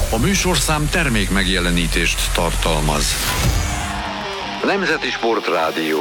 A műsorszám termék megjelenítést tartalmaz. Nemzeti Sportrádió.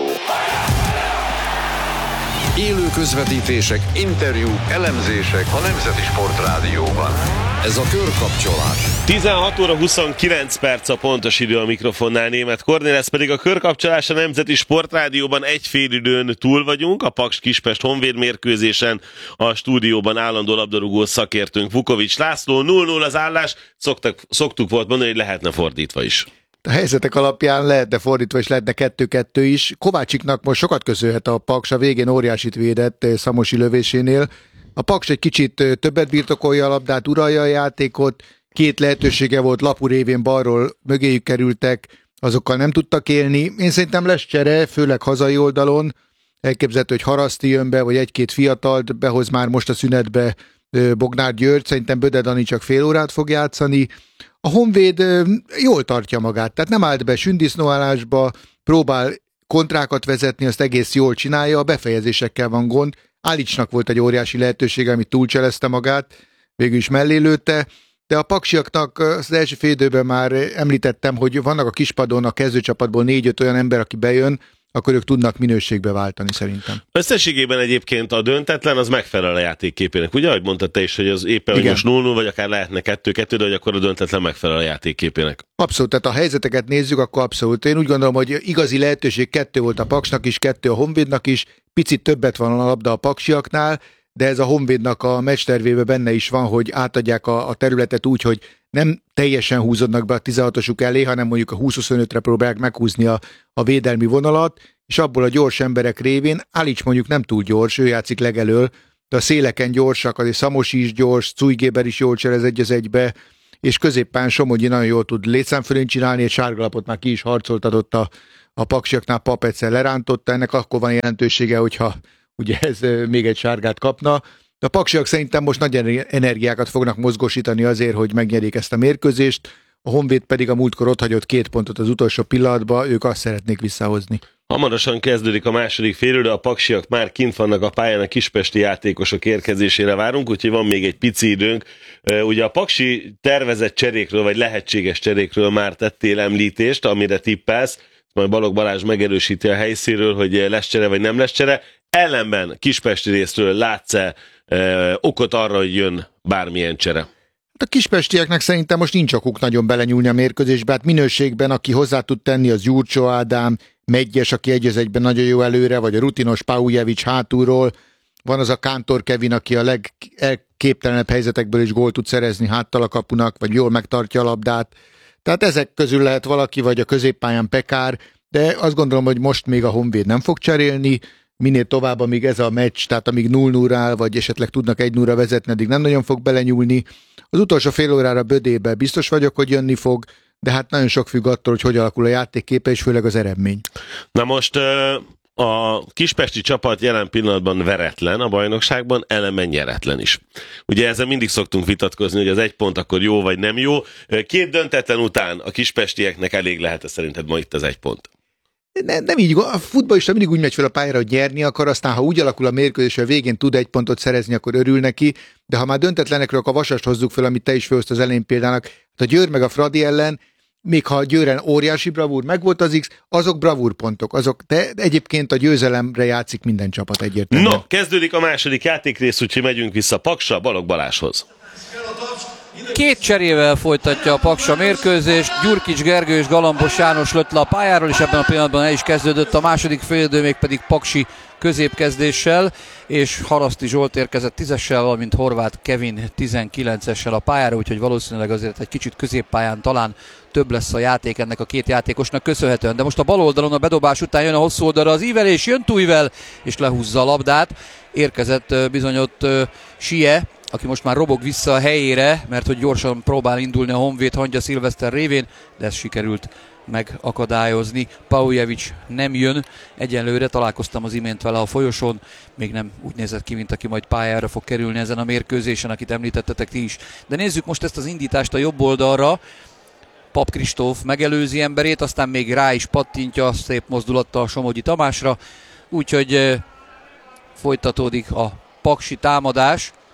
Élő közvetítések, interjúk, elemzések a Nemzeti Sportrádióban. Ez a Körkapcsolás. 16 óra 29 perc a pontos idő a mikrofonnál, Németh Kornél, ez pedig a Körkapcsolás a Nemzeti Sportrádióban. Egy félidőn túl vagyunk, a Paks-Kispest Honvéd mérkőzésen a stúdióban állandó labdarúgó szakértőnk Vukovics László. 0-0 az állás, szoktuk volt mondani, hogy lehetne fordítva is. A helyzetek alapján lehetne fordítva, és lehetne 2-2 is. Kovácsiknak most sokat köszönhet a Paks, a végén óriásit védett Szamosi lövésénél. A Paks egy kicsit többet birtokolja a labdát, uralja a játékot, két lehetősége volt, Lapu révén balról mögéjük kerültek, azokkal nem tudtak élni. Én szerintem lesz csere, főleg hazai oldalon. Elképzelhető, hogy Haraszti jön be, vagy egy-két fiatalt behoz már most a szünetbe Bognár György, szerintem Böde Dani csak fél órát fog játszani. A Honvéd jól tartja magát, tehát nem állt be sündisznóállásba, próbál kontrákat vezetni, azt egész jól csinálja, a befejezésekkel van gond. Álicsnak volt egy óriási lehetősége, amit túlcselezte magát, végül is mellé lőtte, de a paksiaknak az első fél időben már említettem, hogy vannak a kispadon a kezdőcsapatból 4-5 olyan ember, aki bejön, akkor ők tudnak minőségbe váltani szerintem. Összességében egyébként a döntetlen az megfelel a játékképének. Ugye, ahogy mondtad te is, hogy az éppen hogy most 0-0, vagy akár lehetne 2-2, de hogy akkor a döntetlen megfelel a játékképének. Abszolút, tehát a helyzeteket nézzük, akkor abszolút. Én úgy gondolom, hogy igazi lehetőség 2 volt a Paksnak is, 2 a Honvédnak is, picit többet van a labda a paksiaknál, de ez a Honvédnak a meccstervében benne is van, hogy átadják a területet úgy, hogy nem teljesen húzódnak be a 16-osuk elé, hanem mondjuk a 20-25-re próbálják meghúzni a védelmi vonalat, és abból a gyors emberek révén, Álics mondjuk nem túl gyors, ő játszik legelől, de a széleken gyorsak, azért Szamosi is gyors, Cújgéber is jól cserez 1-1-be, és középpen Somogyi nagyon jól tud létszámfölén csinálni, egy sárgalapot már ki is harcoltatott a paksiaknál, Pap egyszer lerántotta, ennek akkor van jelentősége, hogyha ugye ez még egy sárgát kapna. De a paksiak szerintem most nagy energiákat fognak mozgósítani azért, hogy megnyerjék ezt a mérkőzést, a Honvéd pedig a múltkor otthagyott 2 pontot az utolsó pillanatban, ők azt szeretnék visszahozni. Hamarosan kezdődik a második félidő, a paksiak már kint vannak a pályán, a kispesti játékosok érkezésére várunk, úgyhogy van még egy pici időnk. Ugye a paksi tervezett cserékről, vagy lehetséges cserékről már tettél említést, amire tippelsz, majd Balogh Balázs megerősíti a helyszínről, hogy lesz csere, vagy nem lesz csere. Ellenben kispesti részről látsz-e okot arra, hogy jön bármilyen csere? A kispestieknek szerintem most nincs okuk nagyon belenyúlni a mérkőzésbe, hát minőségben, aki hozzá tud tenni, az Gyurcsó Ádám, Megyes, aki 1-1-ben nagyon jó előre, vagy a rutinos Paujevic hátulról, van az a Kántor Kevin, aki a legképtelenebb helyzetekből is gólt tud szerezni háttal a kapunak, vagy jól megtartja a labdát. Tehát ezek közül lehet valaki, vagy a középpályán Pekár, de azt gondolom, hogy most még a Honvéd nem fog cserélni, minél tovább, amíg ez a meccs, tehát amíg 0-0 áll, vagy esetleg tudnak 1-0-ra vezetni, addig nem nagyon fog belenyúlni. Az utolsó fél órára Bödébe biztos vagyok, hogy jönni fog, de hát nagyon sok függ attól, hogy alakul a játékképe, és főleg az eredmény. Na most a kispesti csapat jelen pillanatban veretlen a bajnokságban, ellenben nyeretlen is. Ugye ezzel mindig szoktunk vitatkozni, hogy az 1 pont akkor jó vagy nem jó. 2 döntetlen után a kispestieknek elég lehet szerinted ma itt az 1 pont? Nem így, a futballista mindig úgy megy fel a pályára, hogy nyerni akar, aztán ha úgy alakul a mérkőzés, hogy a végén tud 1 pontot szerezni, akkor örül neki, de ha már döntetlenekről, akkor a Vasast hozzuk fel, amit te is főzte az elején példának, hát a Győr meg a Fradi ellen, még ha a Győren óriási bravúr megvolt az X, azok bravúrpontok, de egyébként a győzelemre játszik minden csapat egyértelműen. No, kezdődik a második játékrész, úgyhogy megyünk vissza Paksra, Balogh Balázshoz. 2 cserével folytatja a Paks a mérkőzést, Gyurkics Gergő és Galambos János lőtt le a pályáról, és ebben a pillanatban el is kezdődött a második félidő, még pedig paksi középkezdéssel, és Haraszti Zsolt érkezett 10-essel, valamint Horváth Kevin 19-essel a pályára, úgyhogy valószínűleg azért egy kicsit középpályán talán több lesz a játék ennek a 2 játékosnak köszönhetően. De most a bal oldalon a bedobás után jön a hosszú oldalra az ívelés, jön Tújvel, és lehúzza a labdát. Érkezett bizony ott Sie, aki most már robog vissza a helyére, mert hogy gyorsan próbál indulni a Honvéd Hangya Szilveszter révén, de ez sikerült megakadályozni. Paujevic nem jön, egyenlőre találkoztam az imént vele a folyosón, még nem úgy nézett ki, mint aki majd pályára fog kerülni ezen a mérkőzésen, akit említettetek ti is. De nézzük most ezt az indítást a jobb oldalra. Pap Kristóf megelőzi emberét, aztán még rá is pattintja szép mozdulattal Somogyi Tamásra, úgyhogy folytatódik a paksi támadás.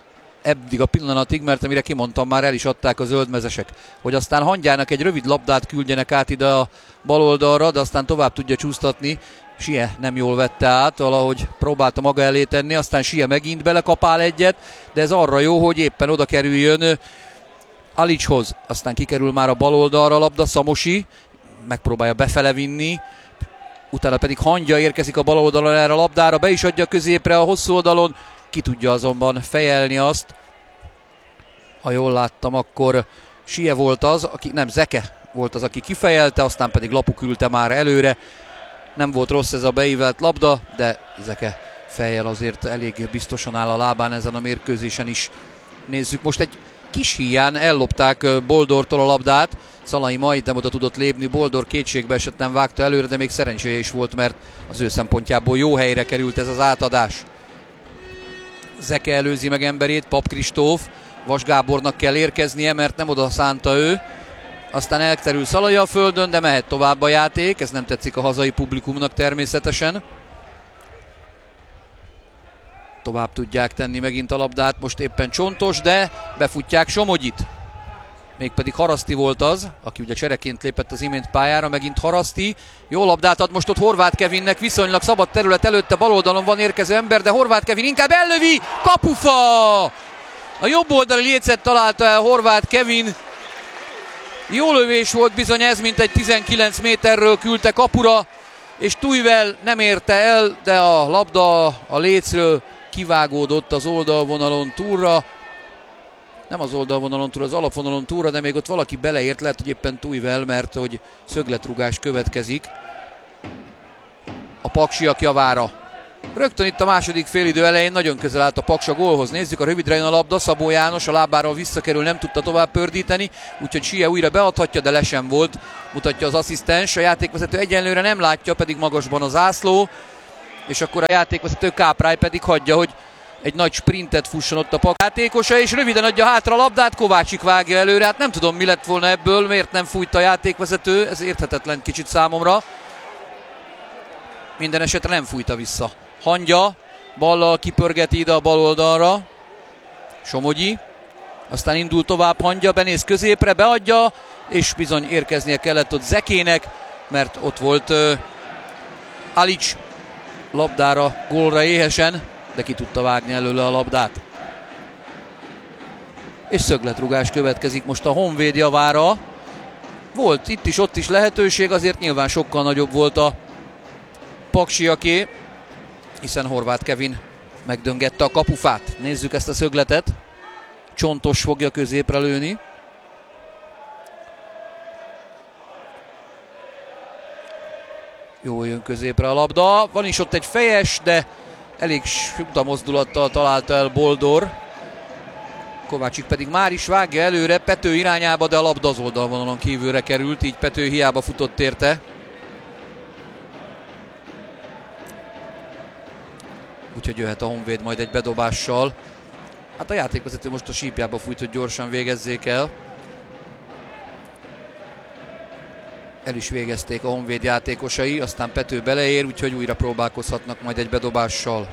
eddig a pillanatig, mert amire kimondtam, már el is adták a zöldmezesek, hogy aztán Hangyának egy rövid labdát küldjenek át ide a bal oldalra, de aztán tovább tudja csúsztatni. Sie nem jól vette át, valahogy próbálta maga elé tenni, aztán Sie megint belekapál egyet, de ez arra jó, hogy éppen oda kerüljön Alicshoz. Aztán kikerül már a bal oldalra a labda, Szamosi megpróbálja befele vinni, utána pedig Hangya érkezik a bal oldalon erre a labdára, be is adja középre a hosszú oldalon, ki tudja azonban fejelni azt. Ha jól láttam, akkor Sie volt az, Zeke volt az, aki kifejelte, aztán pedig Lapu küldte már előre. Nem volt rossz ez a beívelt labda, de Zeke fejjel azért elég biztosan áll a lábán ezen a mérkőzésen is. Nézzük, most egy kis híján ellopták Boldortól a labdát. Szalai majdnem oda tudott lépni, Boldor kétségbe esett, nem vágta előre, de még szerencséje is volt, mert az ő szempontjából jó helyre került ez az átadás. Zeke előzi meg emberét, Pap Kristóf, Vas Gábornak kell érkeznie, mert nem oda szánta ő. Aztán elterül Szalai a földön, de mehet tovább a játék, ez nem tetszik a hazai publikumnak természetesen. Tovább tudják tenni megint a labdát, most éppen Csontos, de befutják Somogyit. Mégpedig Haraszti volt az, aki ugye csereként lépett az imént pályára, megint Haraszti. Jó labdát ad most ott Horváth Kevinnek, viszonylag szabad terület előtte, bal oldalon van érkező ember, de Horváth Kevin inkább ellövi, kapufa! A jobb oldali lécet találta el Horváth Kevin. Jó lövés volt bizony ez, mint egy 19 méterről küldte kapura, és Tujvel nem érte el, de a labda a lécről kivágódott az oldalvonalon túlra. Nem az oldalvonalon túl, az alapvonalon túlra, de még ott valaki beleért, lehet, hogy éppen Tujvel, mert hogy szögletrugás következik a paksiak javára. Rögtön itt a második félidő elején nagyon közel állt a Paks a gólhoz. Nézzük, a rövidre jön a labda, Szabó János a lábáról visszakerül, nem tudta tovább pördíteni, úgyhogy Sie újra beadhatja, de le sem volt, mutatja az asszisztens. A játékvezető egyenlőre nem látja, pedig magasban a zászló, és akkor a játékvezető Káprály pedig hagyja, hogy egy nagy sprintet fusson ott a Paks játékosa, és röviden adja hátra a labdát, Kovácsik vágja előre. Hát nem tudom, mi lett volna ebből, miért nem fújta a játékvezető, ez érthetetlen kicsit számomra. Minden esetre nem fújta vissza. Hangya ballal kipörgeti ide a bal oldalra, Somogyi, aztán indul tovább Hangya, benéz középre, beadja, és bizony érkeznie kellett ott Zekének, mert ott volt Alics labdára, gólra éhesen, de ki tudta vágni előle a labdát. És szögletrugás következik most a Honvéd javára. Volt itt is, ott is lehetőség, azért nyilván sokkal nagyobb volt a paksiaké, hiszen Horváth Kevin megdöngette a kapufát. Nézzük ezt a szögletet. Csontos fogja középre lőni. Jól jön középre a labda. Van is ott egy fejes, de elég suta mozdulattal találta el Boldor. Kovácsik pedig már is vágja előre Pető irányába, de a labda az oldalvonalon kívülre került, így Pető hiába futott érte. Úgyhogy jöhet a Honvéd majd egy bedobással. Hát a játékvezető most a sípjába fújt, hogy gyorsan végezzék el. El is végezték a Honvéd játékosai, aztán Pető beleér, úgyhogy újra próbálkozhatnak majd egy bedobással.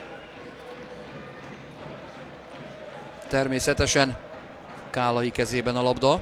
Természetesen Kálai kezében a labda.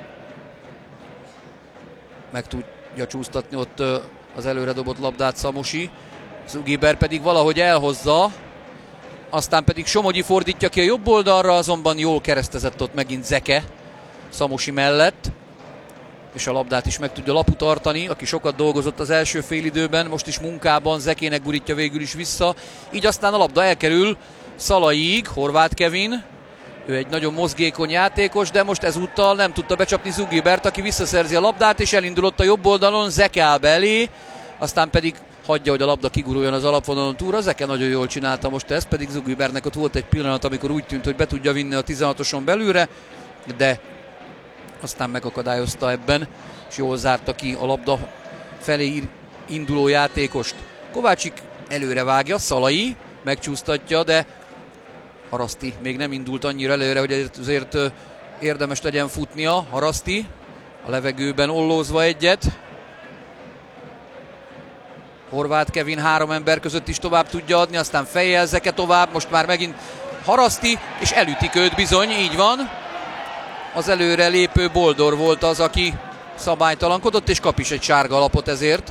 Meg tudja csúsztatni ott az előre dobott labdát Szamosi. Zugiber pedig valahogy elhozza, aztán pedig Somogyi fordítja ki a jobb oldalra, azonban jól keresztezett ott megint Zeke Szamosi mellett, és a labdát is meg tudja Lapu tartani, aki sokat dolgozott az első félidőben, most is munkában, Zekének gurítja végül is vissza, így aztán a labda elkerül Szalaiig, Horváth Kevin, ő egy nagyon mozgékony játékos, de most ezúttal nem tudta becsapni Zugibert, aki visszaszerzi a labdát, és elindulott a jobb oldalon, Zeke áll be elé, aztán pedig hagyja, hogy a labda kiguruljon az alapvonalon túlra. Zeke nagyon jól csinálta most ezt, pedig Zugibernek ott volt egy pillanat, amikor úgy tűnt, hogy be tudja vinni a 16-oson belülre, de aztán megakadályozta ebben, és jól zárta ki a labda felé induló játékost. Kovácsik előre vágja, Szalai megcsúsztatja, de Haraszti még nem indult annyira előre, hogy azért érdemes legyen futnia. Haraszti a levegőben ollózva egyet. Horváth Kevin három ember között is tovább tudja adni, aztán fejjel Zeke tovább, most már megint Haraszti, és elütik őt bizony, így van. Az előre lépő Boldor volt az, aki szabálytalankodott, és kap is egy sárga lapot ezért.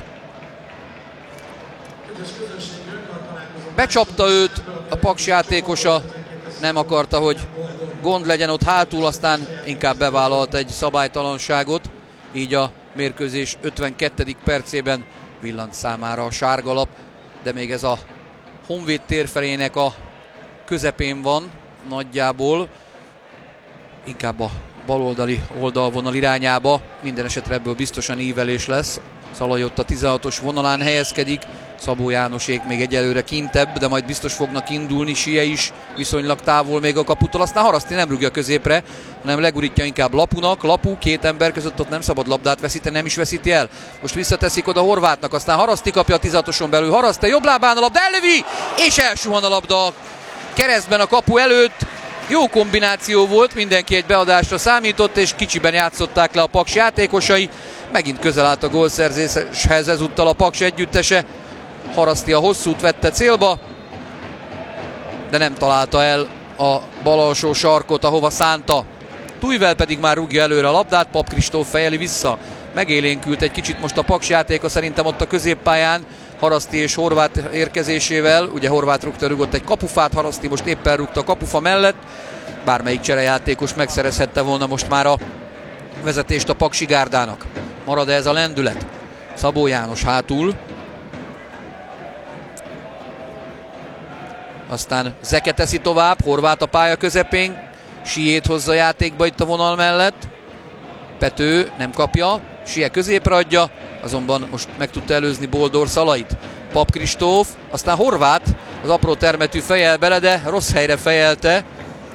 Becsapta őt a Paks játékosa, nem akarta, hogy gond legyen ott hátul, aztán inkább bevállalt egy szabálytalanságot, így a mérkőzés 52. percében villant számára a sárgalap, de még ez a Honvéd térfelének a közepén van nagyjából, inkább a baloldali oldalvonal irányába, minden esetre ebből biztosan ívelés lesz. Szalai ott a 16-os vonalán helyezkedik, Szabó Jánosék még egyelőre kintebb, de majd biztos fognak indulni, Sie is viszonylag távol még a kaputól, aztán Haraszti nem rúgja középre, hanem legurítja inkább Lapunak. Lapu két ember között, ott nem szabad labdát veszíteni, nem is veszíti el. Most visszateszik oda Horvátnak, aztán Haraszti kapja a 16-oson belül, Haraszti jobb lábán a labda, ellövi, és elsuhan a labda keresztben a kapu előtt. Jó kombináció volt, mindenki egy beadásra számított, és kicsiben játszották le a Paks játékosai. Megint közel állt a gólszerzéshez ezúttal a Paks együttese. Haraszti a hosszút vette célba, de nem találta el a bal alsó sarkot, ahova szánta. Tujvel pedig már rúgja előre a labdát, Pap Kristóf fejeli vissza. Megélénkült egy kicsit most a Paks játéka szerintem ott a középpályán, Haraszti és Horváth érkezésével. Ugye Horváth rúgott egy kapufát, Haraszti most éppen rúgta a kapufa mellett. Bármelyik cserejátékos megszerezhette volna most már a vezetést a paksi gárdának. Marad ez a lendület. Szabó János hátul. Aztán Zeke teszi tovább, Horváth a pálya közepén. Siét hozza játékba itt a vonal mellett. Pető nem kapja, Sie középre adja, azonban most meg tudta előzni Boldor Szalait. Pap Kristóf, aztán Horváth az apró termetű fejel bele, de rossz helyre fejelte,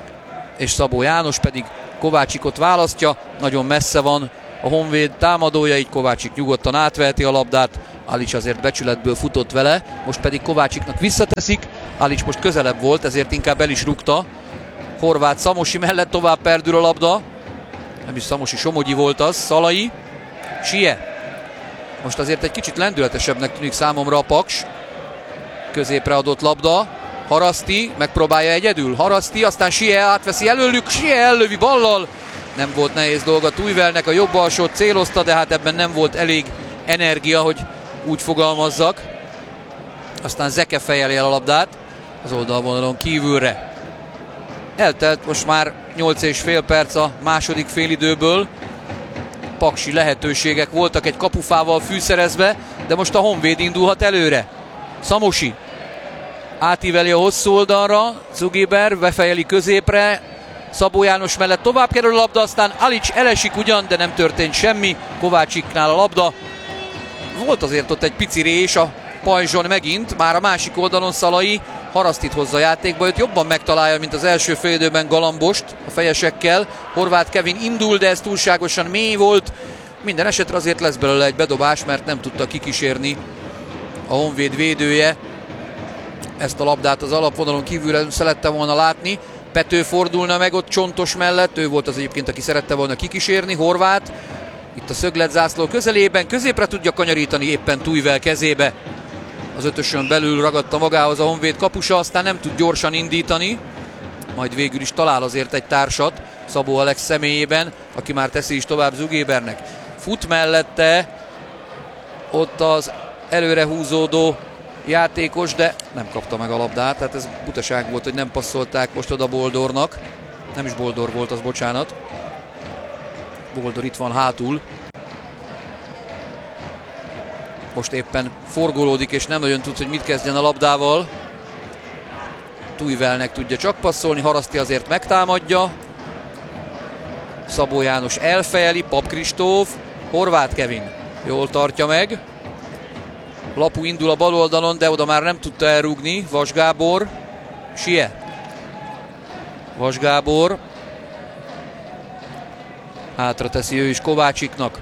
és Szabó János pedig Kovácsikot választja, nagyon messze van a Honvéd támadója, így Kovácsik nyugodtan átveheti a labdát, Alics azért becsületből futott vele, most pedig Kovácsiknak visszateszik, Alics most közelebb volt, ezért inkább el is rúgta. Horváth Szamosi mellett tovább perdül a labda, nem is Szamosi, Somogyi volt az, Szalai, Sie. Most azért egy kicsit lendületesebbnek tűnik számomra a Paks. Középre adott labda, Haraszti megpróbálja egyedül, Haraszti, aztán Sie átveszi előlük, Sie ellövi ballal. Nem volt nehéz dolga Tujvelnek, a jobb alsót célozta, de hát ebben nem volt elég energia, hogy úgy fogalmazzak. Aztán Zeke fejeli el a labdát az oldalvonalon kívülre. Eltelt most már 8,5 perc a második félidőből. Paksi lehetőségek voltak egy kapufával fűszerezve, de most a Honvéd indulhat előre. Szamosi átíveli a hosszú oldalra, Zugiber befejeli középre, Szabó János mellett tovább kerül a labda, aztán Alics elesik ugyan, de nem történt semmi, Kovácsiknál a labda. Volt azért ott egy pici rés a pajzson megint, már a másik oldalon Szalai, Harasztit hozza a játékba, őt jobban megtalálja, mint az első félidőben Galambost a fejesekkel. Horváth Kevin indul, de ez túlságosan mély volt. Minden esetre azért lesz belőle egy bedobás, mert nem tudta kikísérni a Honvéd védője. Ezt a labdát az alapvonalon kívülre szerette volna látni. Pető fordulna meg ott Csontos mellett, ő volt az egyébként, aki szerette volna kikísérni. Horváth itt a szögletzászló közelében, középre tudja kanyarítani éppen Tujvel kezébe. Az ötösön belül ragadta magához a Honvéd kapusa, aztán nem tud gyorsan indítani, majd végül is talál azért egy társat Szabó Alex személyében, aki már teszi is tovább Zugébernek. Fut mellette ott az előre húzódó játékos, de nem kapta meg a labdát, tehát ez butaság volt, hogy nem passzolták most oda Boldornak. Nem is Boldor volt az, bocsánat. Boldor itt van hátul. Most éppen forgolódik, és nem nagyon tud, hogy mit kezdjen a labdával. Tujvelnek tudja csak passzolni, Haraszti azért megtámadja. Szabó János elfejeli, Pap Kristóf, Horváth Kevin jól tartja meg. Lapu indul a bal oldalon, de oda már nem tudta elrúgni. Vas Gábor, Sie. Vas Gábor hátra teszi ő is Kovácsiknak.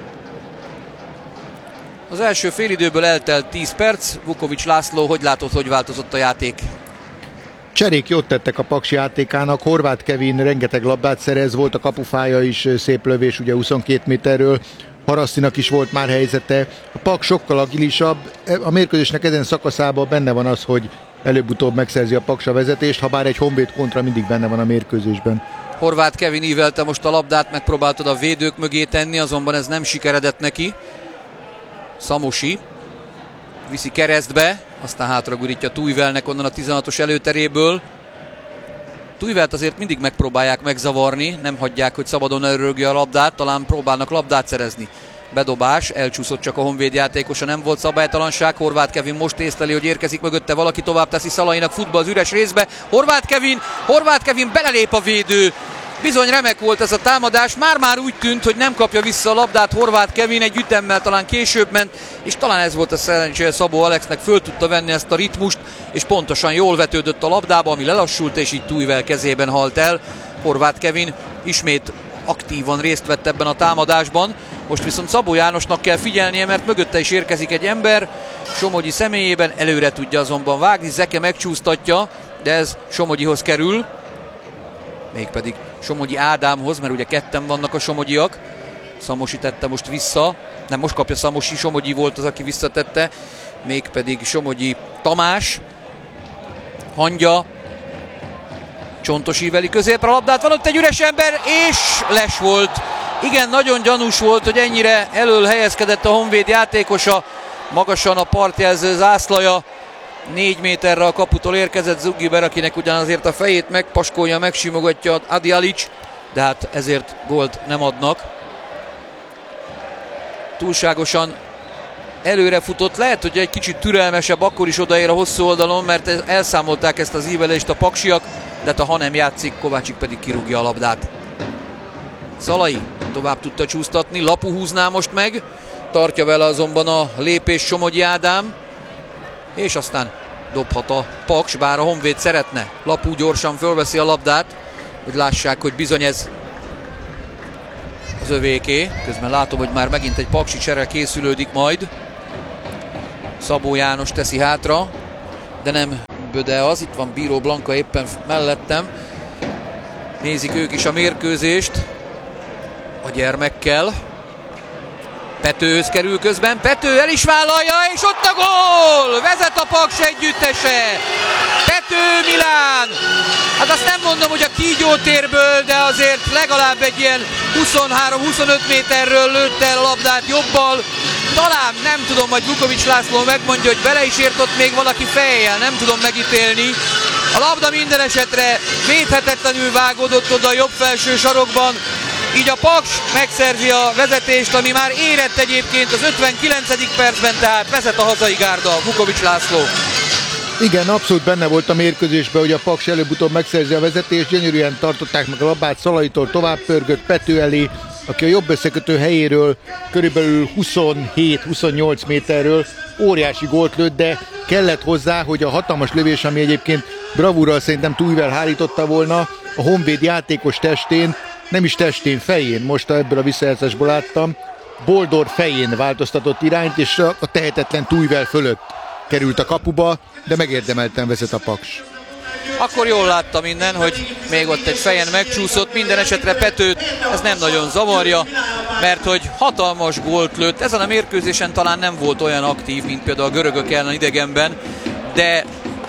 Az első félidőből eltelt 10 perc. Vukovics László, hogy látod, hogy változott a játék? Cserék jót tettek a Paks játékának, Horváth Kevin rengeteg labdát szerez, volt a kapufája is, szép lövés, ugye 22 méterről, Harasztinak is volt már helyzete. A Paks sokkal agilisabb, a mérkőzésnek ezen szakaszában benne van az, hogy előbb-utóbb megszerzi a Paks a vezetést, ha bár egy Honvéd kontra mindig benne van a mérkőzésben. Horváth Kevin ívelte most a labdát, megpróbáltad a védők mögé tenni, azonban ez nem sikeredett neki. Szamosi viszi keresztbe, aztán hátragurítja Tujvelnek onnan a 16-os előteréből. Tujvelt azért mindig megpróbálják megzavarni, nem hagyják, hogy szabadon elrögje a labdát, talán próbálnak labdát szerezni. Bedobás, elcsúszott csak a Honvéd játékosa, nem volt szabálytalanság. Horváth Kevin most észleli, hogy érkezik mögötte valaki, tovább teszi Szalainak, fut be az üres részbe. Horváth Kevin belelép a védő. Bizony remek volt ez a támadás, már úgy tűnt, hogy nem kapja vissza a labdát Horváth Kevin, egy ütemmel talán később ment, és talán ez volt a szerencséje Szabó Alexnek, föl tudta venni ezt a ritmust, és pontosan jól vetődött a labdába, ami lelassult, és így Tujvel kezében halt el. Horváth Kevin ismét aktívan részt vett ebben a támadásban, most viszont Szabó Jánosnak kell figyelnie, mert mögötte is érkezik egy ember, Somogyi személyében, előre tudja azonban vágni, Zeke megcsúsztatja, de ez Somogyihoz kerül, mégpedig Somogyi Ádámhoz, mert ugye ketten vannak a somogyiak. Szamosi tette most vissza, nem, most kapja Szamosi, Somogyi volt az, aki visszatette, mégpedig Somogyi Tamás. Hangya, Csontos íveli középre a labdát, van ott egy üres ember, és les volt. Igen, nagyon gyanús volt, hogy ennyire elől helyezkedett a Honvéd játékosa, magasan a partjelző zászlaja. 4 méterre a kaputól érkezett Zugiber, akinek ugyanazért a fejét megpaskolja, megsimogatja Adi Alic, de hát ezért gólt nem adnak. Túlságosan előre futott, lehet, hogy egy kicsit türelmesebb, akkor is odaér a hosszú oldalon, mert elszámolták ezt az ívelést a paksiak, de hát ha nem játszik, Kovácsik pedig kirúgja a labdát. Szalai tovább tudta csúsztatni, Lapu húzná most meg, tartja vele azonban a lépés Somogyi Ádám, és aztán dobhat a Paks, bár a Honvéd szeretne. Lapu gyorsan fölveszi a labdát, hogy lássák, hogy bizony ez az övéké. Közben látom, hogy már megint egy paksi csere készülődik majd. Szabó János teszi hátra, de nem Böde az, itt van Bíró Blanka éppen mellettem. Nézik ők is a mérkőzést a gyermekkel. Petőhöz kerül közben, Pető el is vállalja, és ott a gól! Vezet a Paks együttese! Pető Milán! Hát azt nem mondom, hogy a kígyótérből, de azért legalább egy ilyen 23-25 méterről lőtte el a labdát jobbal. Talán, nem tudom, hogy Vukovics László megmondja, hogy bele is ért ott még valaki fejjel, nem tudom megítélni. A labda minden esetre védhetetlenül vágódott oda a jobb felső sarokban. Így a Paks megszerzi a vezetést, ami már érett egyébként az 59. percben, tehát vezet a hazai gárda, Vukovics László. Igen, abszolút benne volt a mérkőzésben, hogy a Paks előbb-utóbb megszerzi a vezetést, gyönyörűen tartották meg a labdát, Szalaitól tovább pörgött Pető elé, aki a jobb összekötő helyéről körülbelül 27-28 méterről óriási gólt lőtt, de kellett hozzá, hogy a hatalmas lövés, ami egyébként bravúrral szerintem Tujvel hárította volna, a Honvéd játékos testén, nem is testén, fején, most ebből a visszajátszásból láttam, Boldor fején változtatott irányt, és a tehetetlen Tujvel fölött került a kapuba, de megérdemelten vezet a Paks. Akkor jól látta minden, hogy még ott egy fejen megcsúszott, minden esetre Petőt ez nem nagyon zavarja, mert hogy hatalmas gólt lőtt. Ezen a mérkőzésen talán nem volt olyan aktív, mint például a görögök ellen idegenben, de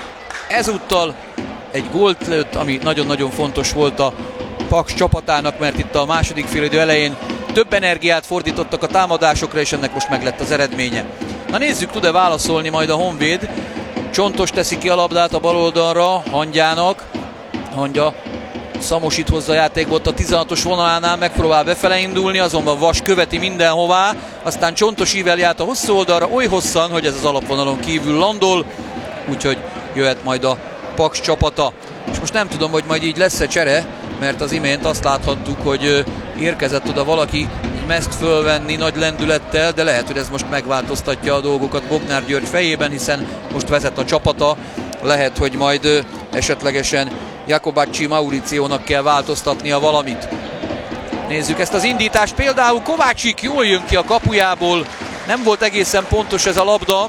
ezúttal egy gólt lőtt, ami nagyon-nagyon fontos volt a Paks csapatának, mert itt a második félidő elején több energiát fordítottak a támadásokra, és ennek most meg lett az eredménye. Na nézzük, tud-e válaszolni majd a Honvéd. Csontos teszi ki a labdát a bal oldalra Hangyának. Hangya Szamosit hozza játékba ott a 16-os vonalánál, megpróbál befele indulni, azonban Vas követi mindenhová, aztán Csontos íveli át a hosszú oldalra oly hosszan, hogy ez az alapvonalon kívül landol, úgyhogy jöhet majd a Paks csapata. És most nem tudom, hogy majd így lesz-e csere, mert az imént azt láthattuk, hogy érkezett oda valaki mezt fölvenni nagy lendülettel, de lehet, hogy ez most megváltoztatja a dolgokat Bognár György fejében, hiszen most vezet a csapata, lehet, hogy majd esetlegesen Jakobacci Mauriciónak kell változtatnia valamit. Nézzük ezt az indítást, például Kovácsik jól jön ki a kapujából, nem volt egészen pontos ez a labda,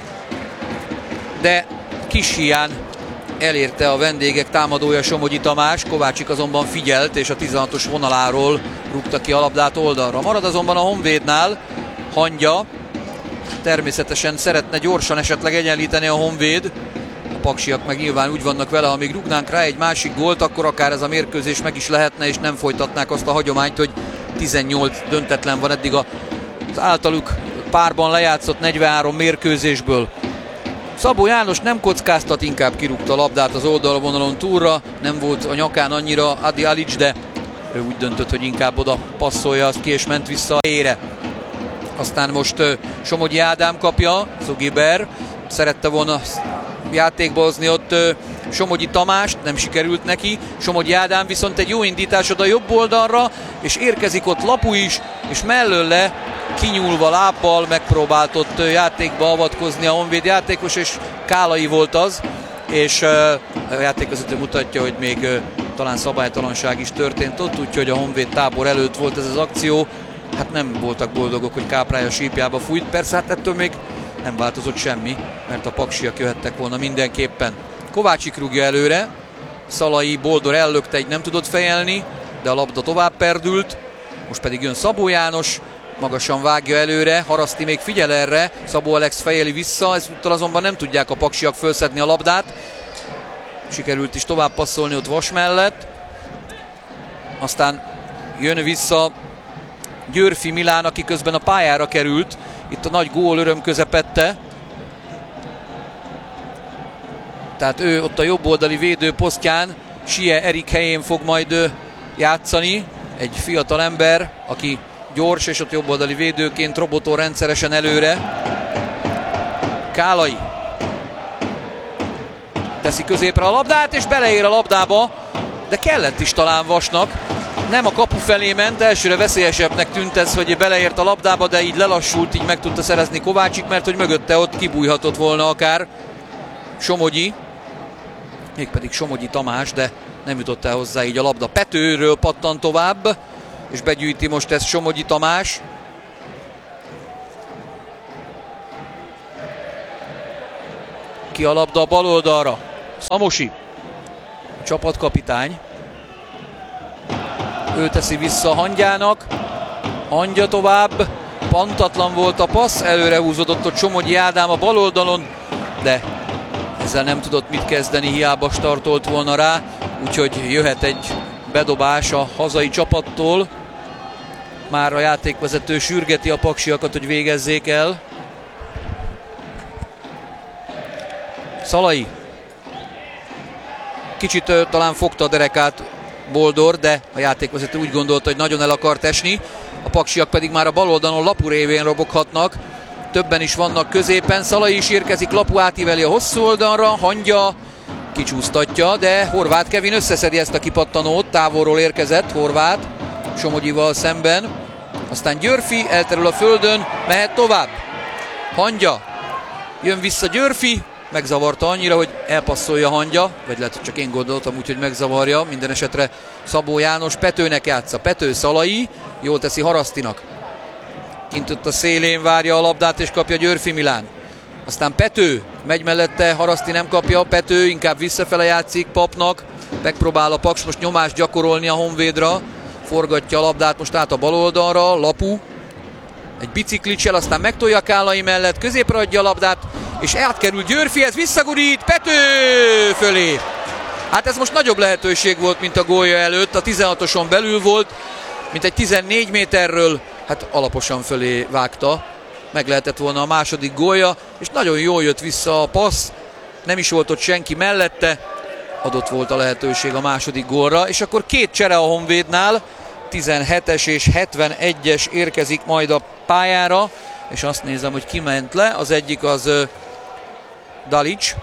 de kis hián elérte a vendégek támadója Somogyi Tamás, Kovácsik azonban figyelt, és a 16-os vonaláról rúgta ki a labdát oldalra. Marad azonban a Honvédnál Hangya, természetesen szeretne gyorsan esetleg egyenlíteni a Honvéd. A paksiak meg nyilván úgy vannak vele, ha még rúgnánk rá egy másik gólt, akkor akár ez a mérkőzés meg is lehetne, és nem folytatnák azt a hagyományt, hogy 18 döntetlen van eddig az általuk párban lejátszott 43 mérkőzésből. Szabó János nem kockáztat, inkább kirúgta a labdát az oldalvonalon túlra, nem volt a nyakán annyira Adi Alic, de ő úgy döntött, hogy inkább oda passzolja azt ki, és ment vissza a helyére. Aztán most Somogyi Ádám kapja, Zugiber szerette volna játékba hozni ott Somogyi Tamást, nem sikerült neki. Somogyi Ádám viszont egy jó indítás oda jobb oldalra, és érkezik ott Lapu is, és mellőle kinyúlva lábbal megpróbált ott játékba avatkozni a Honvéd játékos, és Kálai volt az, és a játékvezető mutatja, hogy még talán szabálytalanság is történt ott, úgyhogy a Honvéd tábor előtt volt ez az akció. Hát nem voltak boldogok, hogy Káprály a sípjába fújt, persze hát ettől még nem változott semmi, mert a paksiak jöhettek volna mindenképpen. Kovácsik rúgja előre, Szalai Boldor ellökte, egy nem tudott fejelni, de a labda tovább perdült, most pedig jön Szabó János, magasan vágja előre, Haraszti még figyel erre, Szabó Alex fejeli vissza, ezúttal azonban nem tudják a paksiak fölszedni a labdát, sikerült is tovább passzolni ott Vas mellett, aztán jön vissza Györfi Milán, aki közben a pályára került, itt a nagy gól öröm közepette, tehát ő ott a jobboldali védőposztján Sie Erik helyén fog majd játszani, egy fiatal ember, aki gyors, és ott jobboldali védőként robotol rendszeresen előre. Kálai teszi középre a labdát, és beleér a labdába, de kellett is talán Vasnak. Nem a kapu felé ment, elsőre veszélyesebbnek tűnt ez, hogy beleért a labdába, de így lelassult, így meg tudta szerezni Kovácsik, mert hogy mögötte ott kibújhatott volna akár Somogyi, mégpedig Somogyi Tamás, de nem jutott el hozzá így a labda. Petőről pattan tovább, és begyűjti most ezt Somogyi Tamás. Ki a labda a bal oldalra. Szamosi, a csapatkapitány. Ő teszi vissza Hangyának. Hangya tovább. Pantatlan volt a passz. Előre húzódott ott Somogyi Ádám a bal oldalon, de ezzel nem tudott mit kezdeni, hiába startolt volna rá. Úgyhogy jöhet egy bedobás a hazai csapattól. Már a játékvezető sürgeti a paksiakat, hogy végezzék el. Szalai. Kicsit talán fogta a derekát Boldor, de a játékvezető úgy gondolta, hogy nagyon el akart esni. A paksiak pedig már a bal oldalon Lapu révén roboghatnak. Többen is vannak középen. Szalai is érkezik, Lapu átíveli a hosszú oldalra. Hangya kicsúsztatja, de Horváth Kevin összeszedi ezt a kipattanót. Távolról érkezett Horváth Somogyival szemben. Aztán Györfi elterül a földön, mehet tovább. Hangya. Jön vissza Györfi. Megzavarta annyira, hogy elpasszolja Hangya, vagy lehet, hogy csak én gondoltam úgy, hogy megzavarja. Minden esetre Szabó János Petőnek játsza. Pető Szalai, jól teszi Harasztinak. Kint ott a szélén várja a labdát, és kapja Györfi Milán. Aztán Pető, megy mellette, Haraszti nem kapja, Pető inkább visszafele játszik Papnak. Megpróbál a Paks most nyomást gyakorolni a Honvédra. Forgatja a labdát most át a bal oldalra, Lapu. Egy biciklicsel, aztán megtolja Kálai mellett, középre adja a labdát, és átkerül Györfihez, visszagurít, Pető fölé. Hát ez most nagyobb lehetőség volt, mint a gólja előtt, a 16-oson belül volt, mint egy 14 méterről, hát alaposan fölé vágta. Meg lehetett volna a második gólja, és nagyon jól jött vissza a passz, nem is volt ott senki mellette, adott volt a lehetőség a második gólra, és akkor két csere a Honvédnál, 17-es és 71-es érkezik majd a pályára, és azt nézem, hogy ki ment le, az egyik az Dalic,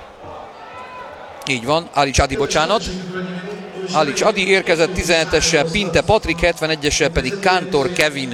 így van, Adi, bocsánat. Alic Adi érkezett 17-essel, Pinte Patrik 71-essel pedig Kántor Kevin.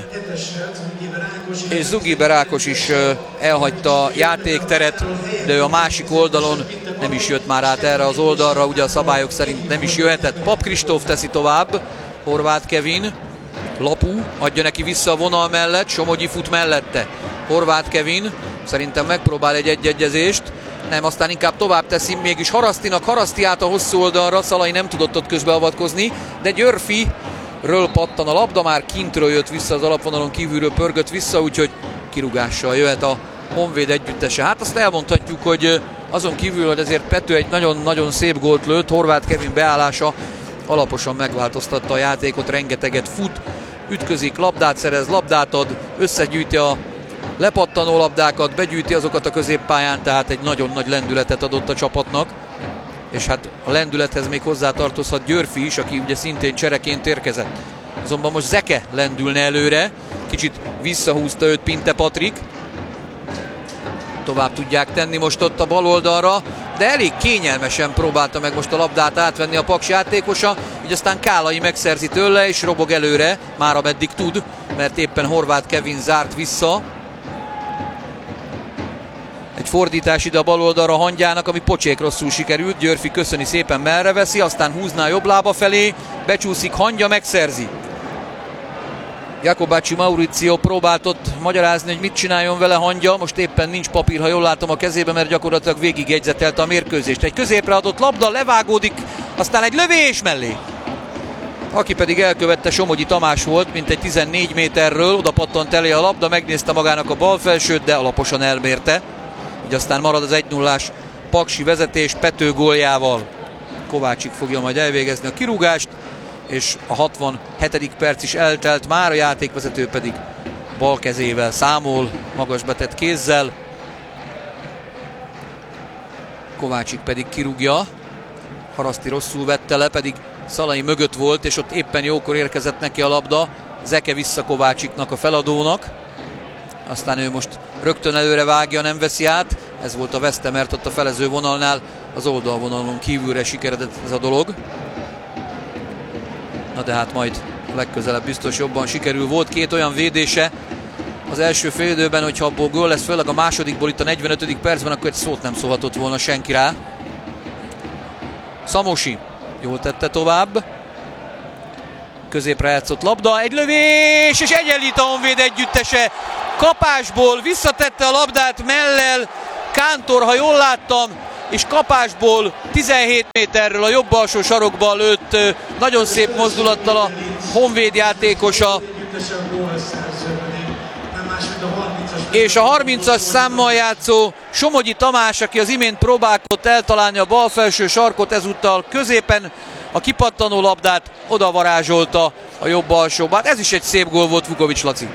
És Zugiber Ákos is elhagyta a játékteret, de ő a másik oldalon nem is jött már át erre az oldalra, ugye a szabályok szerint nem is jöhetett. Pap Kristóf teszi tovább, Horváth Kevin, Lapu adja neki vissza a vonal mellett, Somogyi fut mellette. Horváth Kevin szerintem megpróbál egy egyegyezést, nem, aztán inkább tovább teszi, mégis Harasztinak, Haraszti át a hosszú oldalra, Szalai nem tudott ott közbeavatkozni, de Györfiről pattan a labda, már kintről jött vissza, az alapvonalon kívülről pörgött vissza, úgyhogy kirúgással jöhet a Honvéd együttese. Hát azt elmondhatjuk, hogy Azon kívül, hogy ezért Pető egy nagyon-nagyon szép gólt lőtt, Horváth Kevin beállása alaposan megváltoztatta a játékot, rengeteget fut, ütközik, labdát szerez, labdát ad, összegyűjti a lepattanó labdákat, begyűjti azokat a középpályán, tehát egy nagyon nagy lendületet adott a csapatnak. És hát a lendülethez még hozzá tartozhat Györfi is, aki ugye szintén csereként érkezett. Azonban most Zeke lendülne előre, kicsit visszahúzta őt Pinte Patrik. Tovább tudják tenni most ott a bal oldalra, de elég kényelmesen próbálta meg most a labdát átvenni a Paks játékosa, így aztán Kálai megszerzi tőle és robog előre, már ameddig tud, mert éppen Horváth Kevin zárt vissza. Egy fordítás ide a bal oldalra Hangyának, ami pocsék rosszul sikerült. Györfi köszöni szépen, merre veszi, aztán húzná a jobb lába felé, becsúszik Hangya, megszerzi. Jakobácsi Mauricio próbált ott magyarázni, hogy mit csináljon vele Hangya. Most éppen nincs papír, ha jól látom a kezében, mert gyakorlatilag végigjegyzetelte a mérkőzést. Egy középre adott labda, levágódik, aztán egy lövés mellé. Aki pedig elkövette, Somogyi Tamás volt, mint egy 14 méterről, oda pattant elé a labda, megnézte magának a bal felsőt, de alaposan elmérte. Így aztán marad az 1-0-ás paksi vezetés Pető góljával. Kovácsik fogja majd elvégezni a kirúgást, és a 67. perc is eltelt már, a játékvezető pedig bal kezével számol, magas betett kézzel. Kovácsik pedig kirúgja. Haraszti rosszul vette le, pedig Szalai mögött volt, és ott éppen jókor érkezett neki a labda. Zeke vissza Kovácsiknak, a feladónak. Aztán ő most rögtön előre vágja, nem veszi át. Ez volt a veszte, mert ott a felező vonalnál az oldalvonalon kívülre sikeredett ez a dolog. Na de hát majd legközelebb biztos jobban sikerül. Volt két olyan védése az első félidőben, hogyha abból gól lesz, főleg a másodikból itt a 45. percben, akkor egy szót nem szólhatott volna senki rá. Szamosi jól tette tovább. Középre játszott labda, egy lövés, és egyenlít a Honvéd együttese. Kapásból visszatette a labdát mellel Kántor, ha jól láttam, és kapásból 17 méterről a jobb alsó sarokba lőtt nagyon szép mozdulattal a Honvéd játékosa. És a 30-as számmal játszó Somogyi Tamás, aki az imént próbálkozott eltalálni a bal felső sarkot, ezúttal középen a kipattanó labdát oda varázsolta a jobb alsóba. Hát ez is egy szép gól volt, Vukovics Laci.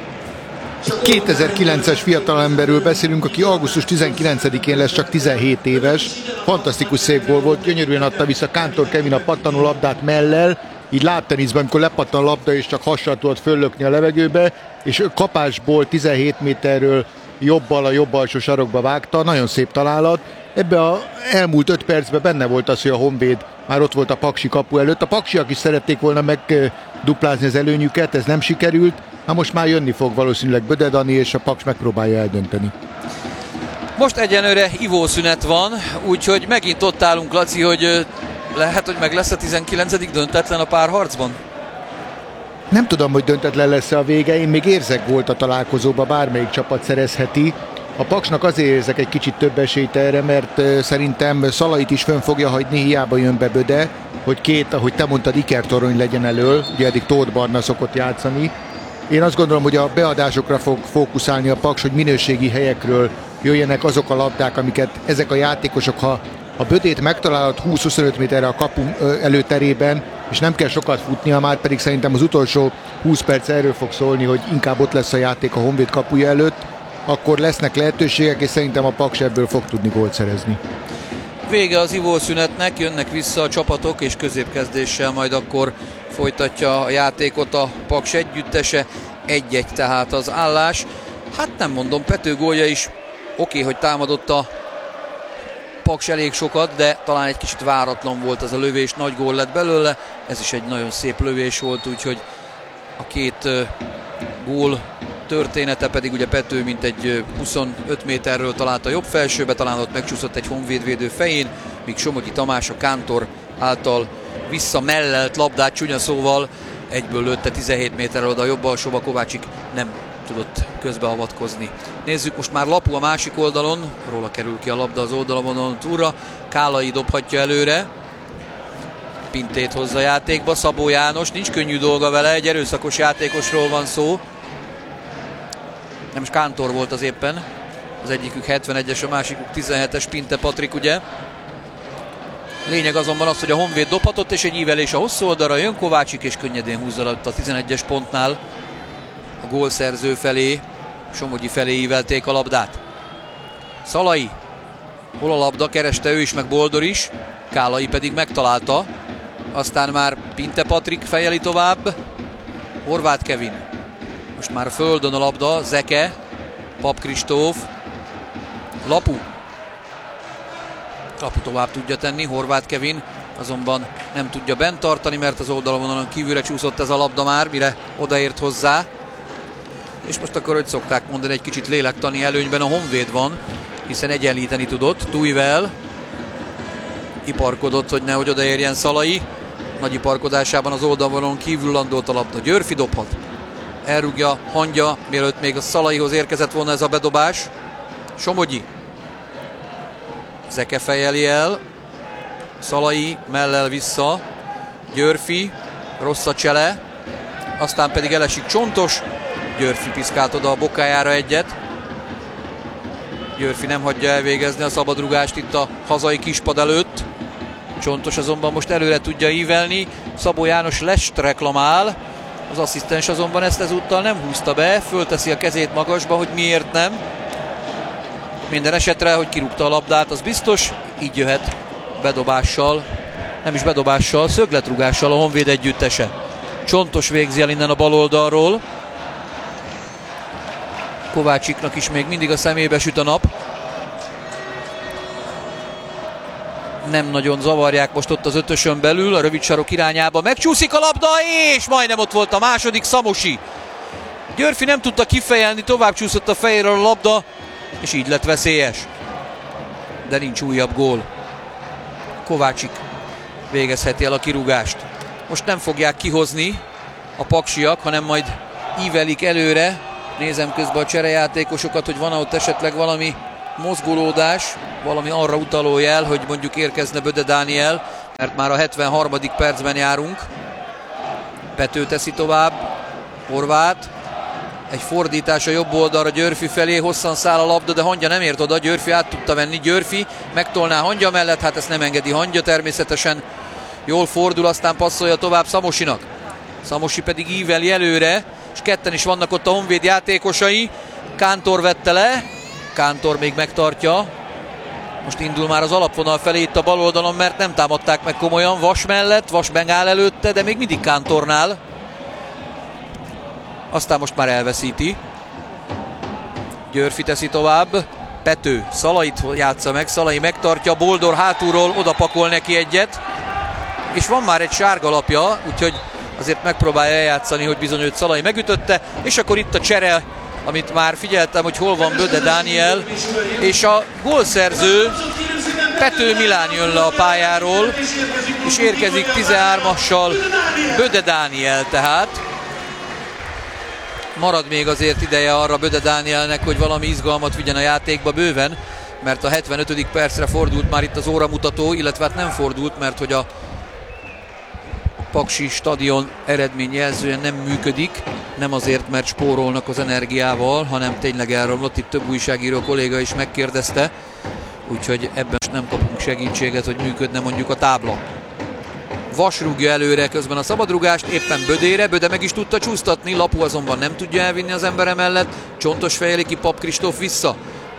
2009-es fiatalemberről beszélünk, aki augusztus 19-én lesz csak 17 éves. Fantasztikus szép gól volt, gyönyörűen adta vissza Kántor Kevin a pattanó labdát mellel, így lábteniszben, amikor lepattan a labda és csak hassal tudott föllökni a levegőbe, és kapásból 17 méterről jobbal a jobb alsó sarokba vágta, nagyon szép találat. Ebbe az elmúlt 5 percben benne volt az, hogy a Honvéd már ott volt a paksi kapu előtt. A paksiak is szerették volna megduplázni az előnyüket, ez nem sikerült. Hát most már jönni fog valószínűleg Böde Dani, és a Paks megpróbálja eldönteni. Most egyenlőre ivószünet van, úgyhogy megint ott állunk, Laci, hogy lehet, hogy meg lesz a 19. döntetlen a párharcban? Nem tudom, hogy döntetlen lesz a vége, én még érzek volt a találkozóba, bármelyik csapat szerezheti. A Paksnak azért érzek egy kicsit több esélyt erre, mert szerintem Szalait is fönn fogja hagyni, hiába jön be Böde, hogy két, ahogy te mondtad, ikertorony legyen elől, ugye eddig Tóth Barna szokott játszani. Én azt gondolom, hogy a beadásokra fog fókuszálni a Paks, hogy minőségi helyekről jöjjenek azok a labdák, amiket ezek a játékosok, ha a Bödét megtalálod 20-25 méterre a kapu előterében, és nem kell sokat futnia, már pedig szerintem az utolsó 20 perc erről fog szólni, hogy inkább ott lesz a játék a Honvéd kapuja előtt, akkor lesznek lehetőségek, és szerintem a Paks ebből fog tudni gólt szerezni. Vége az ivószünetnek, jönnek vissza a csapatok, és középkezdéssel majd akkor folytatja a játékot a Paks együttese. 1-1 tehát az állás. Hát nem mondom, Pető gólja is oké, hogy támadott a Paks elég sokat, de talán egy kicsit váratlan volt az a lövés, nagy gól lett belőle. Ez is egy nagyon szép lövés volt, úgyhogy a két gól története pedig ugye Pető mint egy 25 méterről találta a jobb felsőbe, talán ott megcsúszott egy honvédvédő fején, míg Somogyi Tamás a Kántor által visszamellelt labdát csúnya szóval egyből lőtte 17 méterről oda a jobb alsóba, Kovácsik nem tudott közbeavatkozni. Nézzük, most már Lapu a másik oldalon, róla kerül ki a labda az oldalon túlra, Kálai dobhatja előre, Pintét hozza a játékba, Szabó János, nincs könnyű dolga vele, egy erőszakos játékosról van szó. Nem is Kántor volt az éppen. Az egyikük 71-es, a másikuk 17-es, Pinte Patrik, ugye. Lényeg azonban az, hogy a Honvéd dobhatott, és egy ívelés a hosszú oldalra, jön Kovácsik, és könnyedén húzza a 11-es pontnál a gólszerző felé, Somogyi felé ívelték a labdát. Szalai, hol a labda, kereste ő is, meg Boldor is, Kálai pedig megtalálta, aztán már Pinte Patrik fejeli tovább, Horváth Kevin, most már földön a labda, Zeke, Pap Kristóf, Lapu tovább tudja tenni, Horváth Kevin azonban nem tudja bent tartani, mert az oldalvonalon kívülre csúszott ez a labda már, mire odaért hozzá. És most akkor, hogy szokták mondani, egy kicsit lélektani előnyben a Honvéd van, hiszen egyenlíteni tudott. Tuivel iparkodott, hogy nehogy odaérjen Szalai. Nagy iparkodásában az oldalvonalon kívül landolt a labda. Györfi dobhat. Elrúgja Hangya, mielőtt még a Szalaihoz érkezett volna ez a bedobás. Somogyi. Zeke fejeli el. Szalai mellel vissza. Györfi. Rossz a csele. Aztán pedig elesik Csontos. Györfi piszkált oda a bokájára egyet. Györfi nem hagyja elvégezni a szabadrugást itt a hazai kispad előtt. Csontos azonban most előre tudja ívelni. Szabó János lest reklamál. Az asszisztens azonban ezt ezúttal nem húzta be. Fölteszi a kezét magasba, hogy miért nem. Minden esetre, hogy kirúgta a labdát, az biztos. Így jöhet bedobással, nem is bedobással, szögletrúgással a Honvéd együttese. Csontos végzi el innen a bal oldalról. Kovácsiknak is még mindig a szemébe süt a nap. Nem nagyon zavarják most ott az ötösön belül, a rövid sarok irányába megcsúszik a labda, és majdnem ott volt a második, Szamosi. Györfi nem tudta kifejelni, tovább csúszott a fejéről a labda, és így lett veszélyes. De nincs újabb gól. Kovácsik végezheti el a kirúgást. Most nem fogják kihozni a paksiak, hanem majd ívelik előre. Nézem közben a cserejátékosokat, hogy van ott esetleg valami mozgolódás, valami arra utaló jel, hogy mondjuk érkezne Böde Dániel, mert már a 73. percben járunk. Pető teszi tovább, Horváth. Egy fordítás a jobb oldalra Györfi felé, hosszan száll a labda, de Hangya nem ért oda, Györfi át tudta venni, Györfi megtolná Hangya mellett, hát ezt nem engedi Hangya természetesen. Jól fordul, aztán passzolja tovább Szamosinak. Szamosi pedig íveli előre, és ketten is vannak ott a Honvéd játékosai. Kántor vette le, Kántor még megtartja. Most indul már az alapvonal felé itt a bal oldalon, mert nem támadták meg komolyan. Vas mellett, Vas bengál előtte, de még mindig Kántornál. Aztán most már elveszíti. Györfi teszi tovább. Pető, Szalait játsza meg, Szalai megtartja, Boldor hátulról odapakol neki egyet. És van már egy sárga lapja, úgyhogy azért megpróbálja eljátszani, hogy bizony őt Szalai megütötte. És akkor itt a csere, amit már figyeltem, hogy hol van Böde Dániel. És a gólszerző Pető Milán jön le a pályáról, és érkezik 13-assal Böde Dániel tehát. Marad még azért ideje arra Böde Dánielnek, hogy valami izgalmat vigyen a játékba bőven, mert a 75. percre fordult már itt az óramutató, illetve hát nem fordult, mert hogy a Paksi stadion eredményjelzően nem működik, nem azért, mert spórolnak az energiával, hanem tényleg elromlott, itt több újságíró kolléga is megkérdezte, úgyhogy ebben nem kapunk segítséget, hogy működne mondjuk a tábla. Vas rúgja előre közben a szabadrugást, éppen Bödére, Böde meg is tudta csúsztatni, Lapu azonban nem tudja elvinni az embere mellett, Csontos fejeli ki, Pap Kristóf vissza.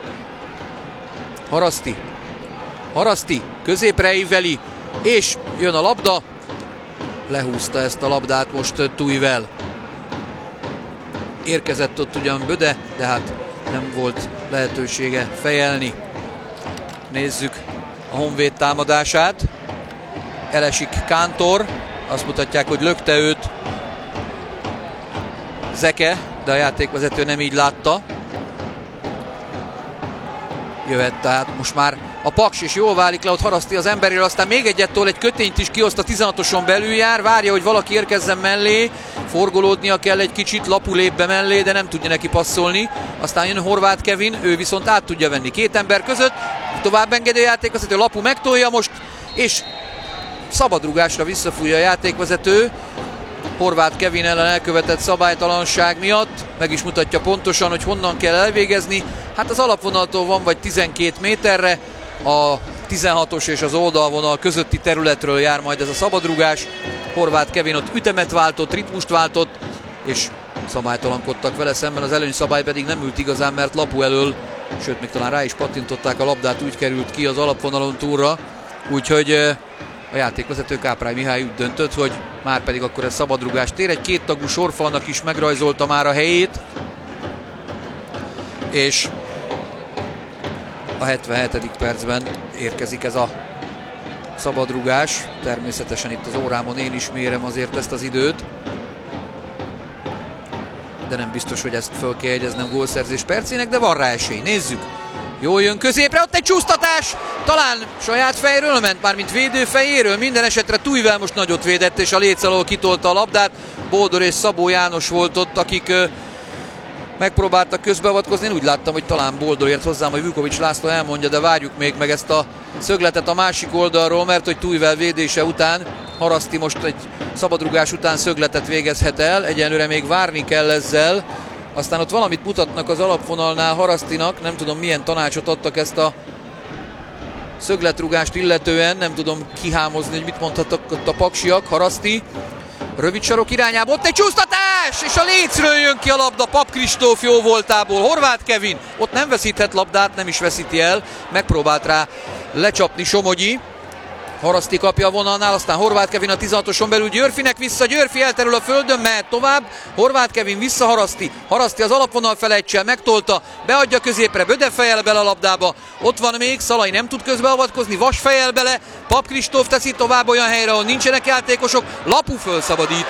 Haraszti, középre íveli, és jön a labda, lehúzta ezt a labdát most Tuivel. Érkezett ott ugyan Böde, de hát nem volt lehetősége fejelni. Nézzük a Honvéd támadását. Elesik Kántor, azt mutatják, hogy lökte őt Zeke, de a játékvezető nem így látta. Jöhet tehát most már a Paks, és jól válik le, ott Haraszti az emberéről, aztán még egyet tol, egy kötényt is kioszt, a 16-oson belül jár, várja, hogy valaki érkezzen mellé, forgolódnia kell egy kicsit, Lapu lép be mellé, de nem tudja neki passzolni. Aztán jön Horváth Kevin, ő viszont át tudja venni két ember között, tovább engedő játékvezető, Lapu megtolja most, és szabadrugásra visszafújja a játékvezető. Horváth Kevin ellen elkövetett szabálytalanság miatt. Meg is mutatja pontosan, hogy honnan kell elvégezni. Hát az alapvonaltól van vagy 12 méterre. A 16-os és az oldalvonal közötti területről jár majd ez a szabadrugás. Horváth Kevin ott ütemet váltott, ritmust váltott, és szabálytalankodtak vele szemben. Az előnyszabály pedig nem ült igazán, mert lapu elől, sőt még talán rá is pattintották a labdát, úgy került ki az alapvonalon túlra. Úgyhogy a játékvezető Káprály Mihály úgy döntött, hogy már pedig akkor ez szabadrugást ér. Egy kéttagú sorfalnak is megrajzolta már a helyét, és a 77. percben érkezik ez a szabadrugás. Természetesen itt az órámon én is mérem azért ezt az időt, de nem biztos, hogy ezt föl kell jegyeznem gólszerzés percének, de van rá esély. Nézzük! Jól jön középre, ott egy csúsztatás! Talán saját fejről ment, mármint védő fejéről. Minden esetre Tujvel most nagyot védett, és a léc alól kitolta a labdát. Boldor és Szabó János volt ott, akik megpróbáltak közbeavatkozni. Én úgy láttam, hogy talán Boldor ért hozzám, hogy Vukovics László elmondja, de várjuk még meg ezt a szögletet a másik oldalról, mert hogy Tujvel védése után Haraszti most egy szabadrugás után szögletet végezhet el. Egyenlőre még várni kell ezzel. Aztán ott valamit mutatnak az alapvonalnál Harasztinak, nem tudom milyen tanácsot adtak ezt a szögletrugást illetően, nem tudom kihámozni, hogy mit mondhattak ott a paksiak. Haraszti rövid sarok irányába, ott egy csúsztatás, és a lécről jön ki a labda Pap Kristóf jó voltából. Horváth Kevin ott nem veszíthet labdát, nem is veszíti el, megpróbált rá lecsapni Somogyi. Haraszti kapja a vonalnál, aztán Horváth Kevin a 16-oson belül Györfinek vissza, Györfi elterül a földön, mehet tovább, Horváth Kevin vissza Haraszti, Haraszti az alapvonal felejtsel, megtolta, beadja középre, Böde fejel bele a labdába, ott van még, Szalai nem tud közbeavatkozni, Vas fejel bele, Pap Kristóf teszi tovább olyan helyre, ahol nincsenek játékosok, Lapu fölszabadít.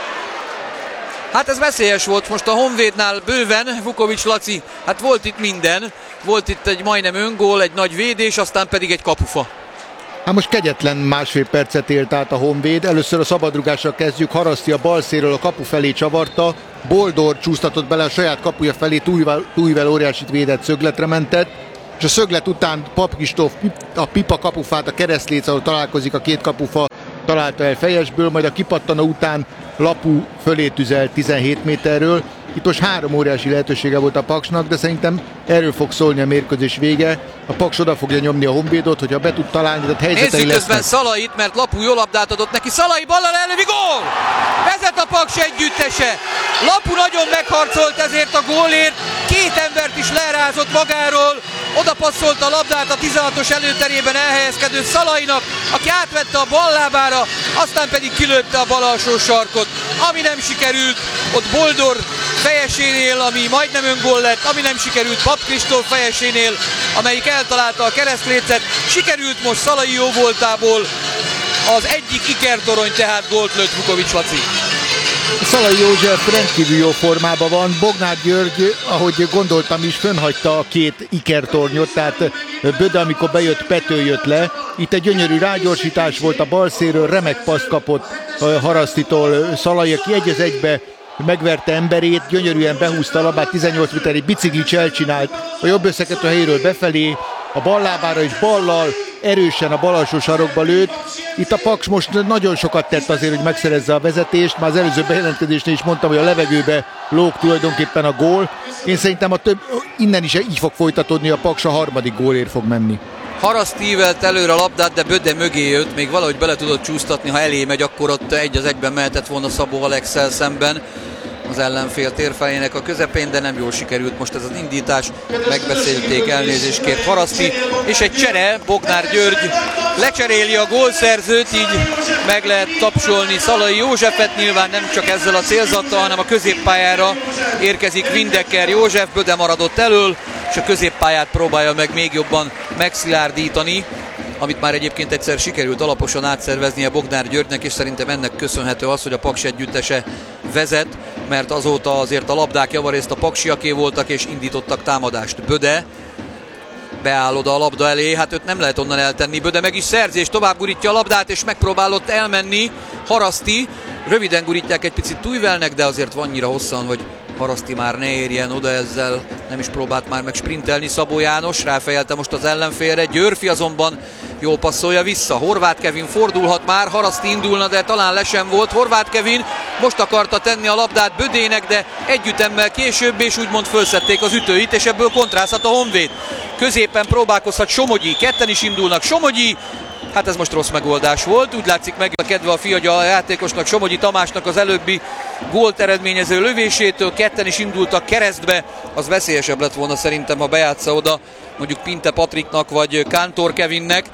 Hát ez veszélyes volt most a Honvédnál bőven, Vukovics Laci, hát volt itt minden, volt itt egy majdnem öngól, egy nagy védés, aztán pedig egy kapufa. Hát most kegyetlen másfél percet élt át a Honvéd. Először a szabadrugásra kezdjük. Haraszti a bal szélről a kapu felé csavarta. Boldor csúsztatott bele a saját kapuja felé, Tujvel óriásit védett, szögletre mentett. És a szöglet után Pap Kristóf a pipa kapufát, a keresztléc, ahol találkozik a két kapufa, találta el fejesből, majd a kipattanó után Lapu fölé tüzelt 17 méterről. Itt most 3 óriási lehetősége volt a Paksnak, de szerintem erről fog szólni a mérkőzés vége. A Paks oda fogja nyomni a Honvédot, hogyha be tud találni, tehát helyzetei lesznek. Nézzük közben Szalait, mert Lapu jó labdát adott neki. Szalai ballal ellövi, gól! Vezet a Paks együttese. Lapu nagyon megharcolt ezért a gólért. 2 embert is lerázott magáról. Oda passzolt a labdát a 16-os előterében elhelyezkedő Szalainak, aki átvette a bal lábára, aztán pedig kilőtte a bal alsó sarkot. Ami nem sikerült, ott Boldor fejesénél, ami majdnem öngól lett, ami nem sikerült Pap Kristóf fejesénél, amelyik eltalálta a keresztlécet, sikerült most Szalai jó voltából az egyik ikertorony, tehát gólt lőtt Vukovics Laci. Szalai József rendkívül jó formában van. Bognár György, ahogy gondoltam is, fönnhagyta a 2 ikertornyot, tehát Böde, amikor bejött, Pető jött le. Itt egy gyönyörű rágyorsítás volt a bal szélről, remek paszt kapott Harasztitól Szalai, aki 1-1-be megverte emberét, gyönyörűen behúzta a labát, 18 méter egy biciklit elcsinált a jobb összekötő helyéről befelé, a bal lábára és ballal erősen a bal alsó sarokba lőtt. Itt a Paks most nagyon sokat tett azért, hogy megszerezze a vezetést. Már az előző bejelentkezésnél is mondtam, hogy a levegőbe lóg tulajdonképpen a gól. Én szerintem innen is így fog folytatódni, a Paks a 3. gólért fog menni. Haraszti ívelt előre a labdát, de Böde mögé jött, még valahogy bele tudott csúsztatni, ha elé megy, akkor ott 1-1-ben mehetett volna Szabó Alexszel szemben az ellenfél térfelének a közepén, de nem jól sikerült most ez az indítás. Megbeszélték, elnézést kért Haraszti, és egy csere, Bognár György lecseréli a gólszerzőt, így meg lehet tapsolni Szalai Józsefet, nyilván nem csak ezzel a célzattal, hanem a középpályára érkezik Windecker József, Böde maradott elől, és a középpályát próbálja meg még jobban megszilárdítani, amit már egyébként egyszer sikerült alaposan átszerveznie Bognár Györgynek, és szerintem ennek köszönhető az, hogy a Paks együttese vezet, mert azóta azért a labdák javarészt a paksiaké voltak, és indítottak támadást. Böde beáll oda a labda elé, hát őt nem lehet onnan eltenni. Böde meg is szerzi, és tovább gurítja a labdát, és megpróbálott elmenni Haraszti. Röviden gurítják egy picit Tujvelnek, de azért van annyira hosszan, hogy Haraszti már ne érjen oda ezzel, nem is próbált már meg sprintelni Szabó János, ráfejelte most az ellenfélre. Györfi azonban Jól passzolja vissza, Horváth Kevin fordulhat már, Haraszti indulna, de talán le sem volt. Horváth Kevin most akarta tenni a labdát Bödének, de egy ütemmel később, és úgymond fölszedték az ütőit, és ebből kontrázhat a Honvéd. Középen próbálkozhat Somogyi, ketten is indulnak. Somogyi, hát ez most rossz megoldás volt, úgy látszik meg a kedve a fiatal játékosnak, Somogyi Tamásnak az előbbi gólt eredményező lövésétől, ketten is indultak keresztbe, az veszélyesebb lett volna szerintem, ha bejátsza oda mondjuk Pinte Patriknak vagy Kántor Kevinnek,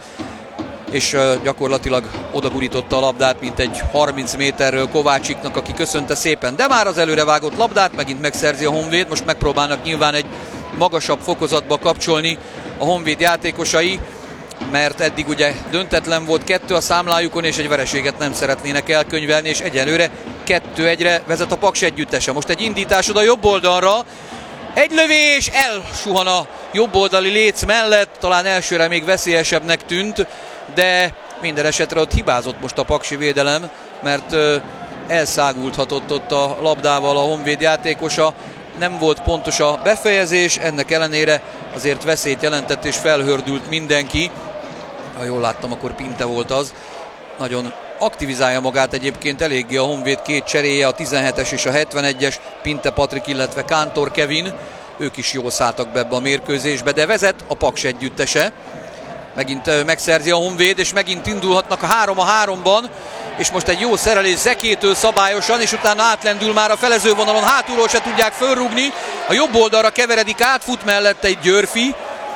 és gyakorlatilag odagurította a labdát, mint egy 30 méterről Kovácsiknak, aki köszönte szépen, de már az előrevágott labdát megint megszerzi a Honvéd, most megpróbálnak nyilván egy magasabb fokozatba kapcsolni a Honvéd játékosai, mert eddig ugye döntetlen volt 2 a számlájukon, és egy vereséget nem szeretnének elkönyvelni, és egyelőre 2-1-re vezet a Paks együttese. Most egy indítás oda jobb oldalra, egy lövés, elsuhan a jobboldali léc mellett, talán elsőre még veszélyesebbnek tűnt, de minden esetre ott hibázott most a paksi védelem, mert elszágulthatott ott a labdával a Honvéd játékosa, nem volt pontos a befejezés, ennek ellenére azért veszélyt jelentett és felhördült mindenki. Ha jól láttam, akkor Pinte volt az. Nagyon aktivizálja magát egyébként eléggé a Honvéd két cseréje, a 17-es és a 71-es, Pinte Patrik, illetve Kántor Kevin. Ők is jól szálltak be ebbe a mérkőzésbe, de vezet a Paks együttese. Megint megszerzi a Honvéd, és megint indulhatnak a 3-3-ban, és most egy jó szerelés Zekétől szabályosan, és utána átlendül már a felezővonalon, hátulról se tudják fölrúgni, a jobb oldalra keveredik át, fut mellette egy Györfi,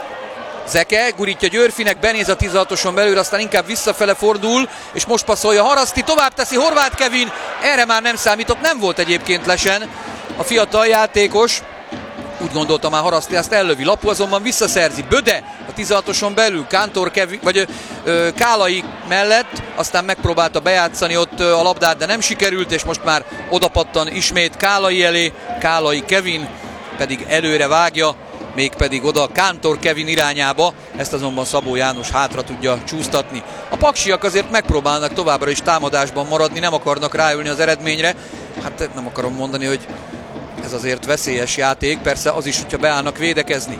Zeke gurítja Györfinek, benéz a 16-oson belül, aztán inkább visszafele fordul, és most passzolja Haraszti, tovább teszi Horváth Kevin, erre már nem számított, nem volt egyébként lesen a fiatal játékos. Úgy gondolta már Haraszti, azt ellövi, Lapu azonban visszaszerzi, Böde a 16-oson belül, Kántor Kevin, vagy Kálai mellett, aztán megpróbálta bejátszani ott a labdát, de nem sikerült, és most már odapattan ismét Kálai elé, Kálai Kevin pedig előre vágja, mégpedig oda Kántor Kevin irányába, ezt azonban Szabó János hátra tudja csúsztatni. A paksiak azért megpróbálnak továbbra is támadásban maradni, nem akarnak ráülni az eredményre, hát nem akarom mondani, hogy ez azért veszélyes játék, persze az is, hogyha beállnak védekezni.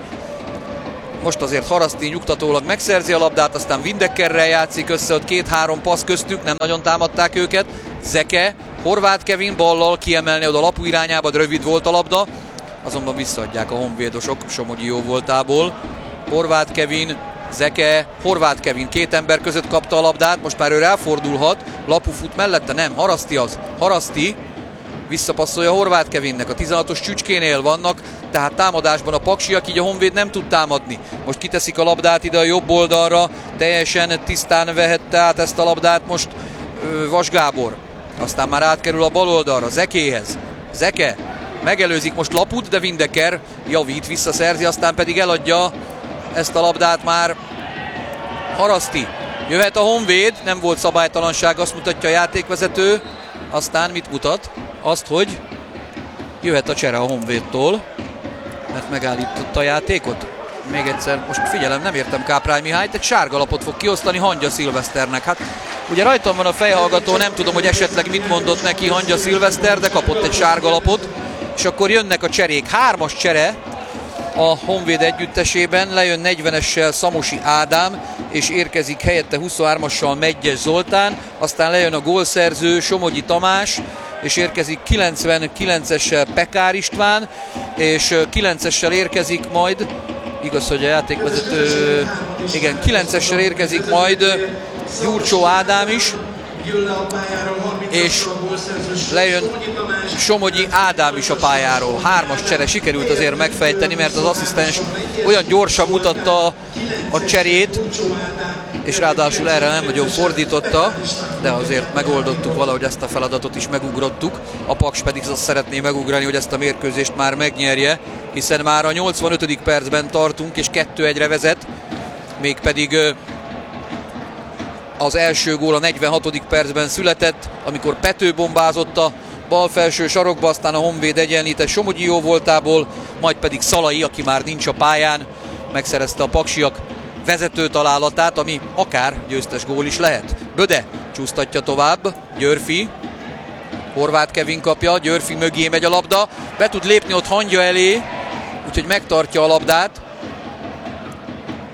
Most azért Haraszti nyugtatólag megszerzi a labdát, aztán Windeckerrel játszik össze, ott 2-3 passz köztük, nem nagyon támadták őket. Zeke, Horváth Kevin ballal kiemelni oda Lapu irányába, de rövid volt a labda, azonban visszaadják a honvédosok Somogyi jó voltából. Horváth Kevin, Zeke, Horváth Kevin, két ember között kapta a labdát, most már ő elfordulhat, Lapu fut mellette, nem, Haraszti az, Haraszti visszapasszolja Horváth Kevinnek, a 16-os csücskénél vannak, tehát támadásban a paksiak, így a Honvéd nem tud támadni. Most kiteszik a labdát ide a jobb oldalra, teljesen tisztán vehette át ezt a labdát most Vas Gábor. Aztán már átkerül a bal oldalra, Zekéhez. Zeke megelőzik most Laput, de Windecker javít, visszaszerzi, aztán pedig eladja ezt a labdát már Haraszti. Jöhet a Honvéd, nem volt szabálytalanság, azt mutatja a játékvezető. Aztán mit mutat? Azt, hogy jöhet a csere a Honvédtól, mert megállította a játékot. Még egyszer, most figyelem, nem értem Káprány Mihályt, egy sárga lapot fog kiosztani Hangya Szilveszternek. Hát ugye rajtam van a fejhallgató, nem tudom, hogy esetleg mit mondott neki Hangya Szilveszter, de kapott egy sárga lapot, és akkor jönnek a cserék. 3-as csere a Honvéd együttesében, lejön 40-essel Szamosi Ádám, és érkezik helyette 23-assal Megyes Zoltán, aztán lejön a gólszerző Somogyi Tamás, és érkezik 99-essel Pekár István, és 9-essel érkezik majd, igaz, hogy a játékvezető, igen, 9-essel érkezik majd Gyurcsó Ádám is, és lejön Somogyi Ádám is a pályáról. 3-as csere sikerült azért megfejteni, mert az asszisztens olyan gyorsan mutatta a cserét, és ráadásul erre nem nagyon fordította, de azért megoldottuk valahogy, ezt a feladatot is megugrottuk. A Paks pedig azt szeretné megugrani, hogy ezt a mérkőzést már megnyerje, hiszen már a 85. percben tartunk, és 2-1-re vezet, mégpedig az első gól a 46. percben született, amikor Pető bombázott a bal felső sarokba, aztán a Honvéd egyenlített Somogyi jó voltából, majd pedig Szalai, aki már nincs a pályán, megszerezte a paksiak vezető találatát, ami akár győztes gól is lehet. Böde csúsztatja tovább, Györfi, Horváth Kevin kapja, Györfi mögé megy a labda, be tud lépni ott Hangya elé, úgyhogy megtartja a labdát.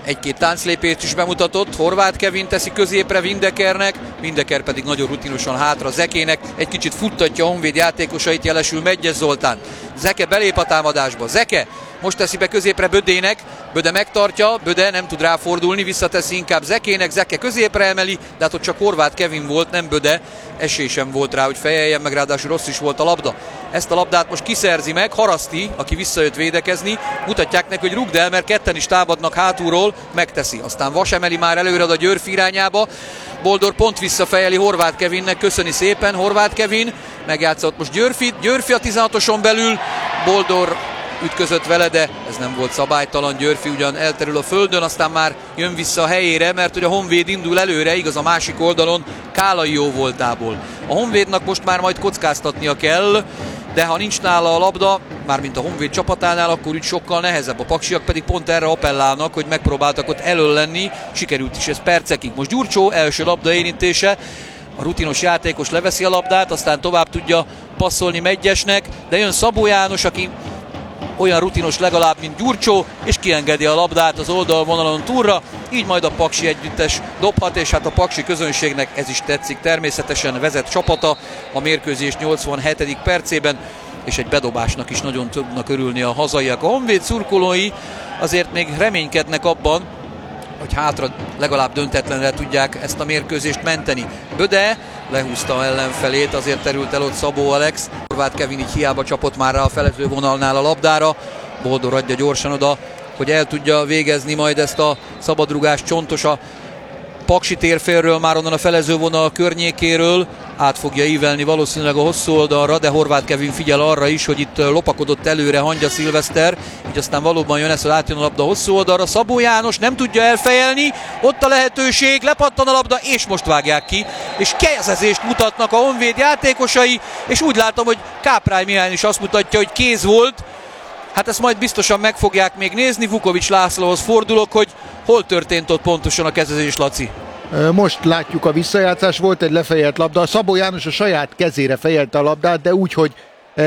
Egy-két tánclépést is bemutatott, Horváth Kevin teszi középre Windekernek, Windeker pedig nagyon rutinosan hátra Zekének, egy kicsit futtatja a Honvéd játékosait, jelesül Megyes Zoltán. Zeke belép a támadásba, Zeke most teszi be középre Bödének, Böde megtartja, Böde nem tud ráfordulni, visszateszi inkább Zekének, Zeke középre emeli, de hát ott csak Horváth Kevin volt, nem Böde, esély sem volt rá, hogy fejeljen, meg ráadásul rossz is volt a labda. Ezt a labdát most kiszerzi meg, Haraszti, aki visszajött védekezni, mutatják neki, hogy rugd el, mert ketten is támadnak hátulról, megteszi. Aztán Vas emeli már előre a Győrfi irányába, Boldor pont visszafejeli Horváth Kevinnek, köszöni szépen Horváth Kevin, megjátszott most Győrfi a 16-oson belül, Boldor ütközött vele, de ez nem volt szabálytalan, Győrfi ugyan elterül a földön, aztán már jön vissza a helyére, mert hogy a Honvéd indul előre, igaz a másik oldalon Kálai jó voltából. A Honvédnak most már majd kockáztatnia kell, de ha nincs nála a labda, mármint a Honvéd csapatánál, akkor úgy sokkal nehezebb. A paksiak pedig pont erre appellálnak, hogy megpróbáltak ott elől lenni, sikerült is ez percekig. Most Gyurcsó első labda érintése, a rutinos játékos leveszi a labdát, aztán tovább tudja passzolni Meggyesnek, de jön Szabó János, aki olyan rutinos legalább, mint Gyurcsó, és kiengedi a labdát az oldalvonalon túlra, így majd a paksi együttes dobhat, és hát a paksi közönségnek ez is tetszik. Természetesen vezet csapata a mérkőzés 87. percében, és egy bedobásnak is nagyon tudnak örülni a hazaiak. A Honvéd szurkolói azért még reménykednek abban, hogy hátra legalább döntetlenre tudják ezt a mérkőzést menteni. Böde lehúzta ellenfelét, azért terült el ott Szabó Alex. Horváth Kevin így hiába csapott már rá a felezővonalnál a labdára. Boldor adja gyorsan oda, hogy el tudja végezni majd ezt a szabadrugást. Csontos a paksi térfélről, már onnan a felezővonal környékéről át fogja ívelni valószínűleg a hosszú oldalra, de Horváth Kevin figyel arra is, hogy itt lopakodott előre Hangya Szilveszter, így aztán valóban jön ez, hogy átjön a labda hosszú oldalra. Szabó János nem tudja elfejelni, ott a lehetőség, lepattan a labda, és most vágják ki, és kezezést mutatnak a Honvéd játékosai, és úgy látom, hogy Káprály Mihály is azt mutatja, hogy kéz volt. Hát ezt majd biztosan meg fogják még nézni. Vukovics Lászlóhoz fordulok, hogy hol történt ott pontosan a kezezés, Laci? Most látjuk a visszajátszás, volt egy lefejelt labda. Szabó János a saját kezére fejelte a labdát, de úgy, hogy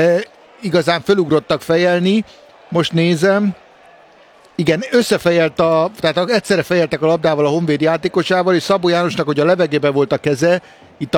igazán fölugrottak fejelni. Most nézem. Igen, tehát egyszerre fejeltek a labdával a Honvéd játékosával, és Szabó Jánosnak, hogy a levegőben volt a keze, itt